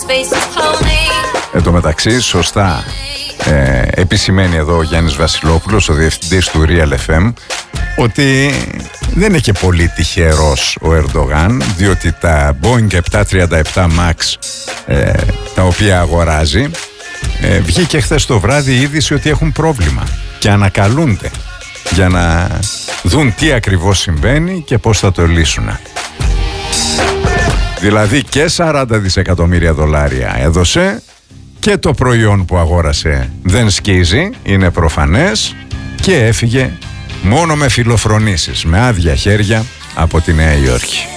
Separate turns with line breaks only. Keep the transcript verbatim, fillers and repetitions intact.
Εν τω μεταξύ, σωστά ε, επισημαίνει εδώ ο Γιάννης Βασιλόπουλος, ο διευθυντής του Real εφ εμ, ότι δεν είναι και πολύ τυχερός ο Ερντογάν, διότι τα Boeing επτακόσια τριάντα επτά Max ε, τα οποία αγοράζει, ε, βγήκε χθες το βράδυ η είδηση ότι έχουν πρόβλημα και ανακαλούνται για να δουν τι ακριβώς συμβαίνει και πώς θα το λύσουν. Δηλαδή και σαράντα δισεκατομμύρια δολάρια έδωσε και το προϊόν που αγόρασε δεν σκίζει, είναι προφανές, και έφυγε μόνο με φιλοφρονήσεις, με άδεια χέρια από τη Νέα Υόρκη.